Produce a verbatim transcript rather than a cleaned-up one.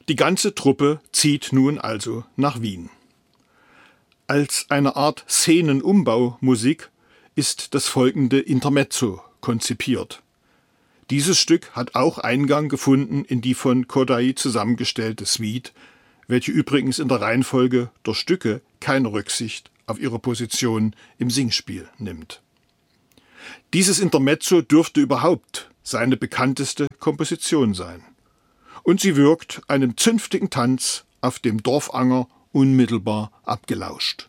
Die ganze Truppe zieht nun also nach Wien. Als eine Art Szenenumbaumusik ist das folgende Intermezzo konzipiert. Dieses Stück hat auch Eingang gefunden in die von Kodály zusammengestellte Suite, welche übrigens in der Reihenfolge der Stücke keine Rücksicht auf ihre Position im Singspiel nimmt. Dieses Intermezzo dürfte überhaupt seine bekannteste Komposition sein. Und sie wirkt einem zünftigen Tanz auf dem Dorfanger unmittelbar abgelauscht.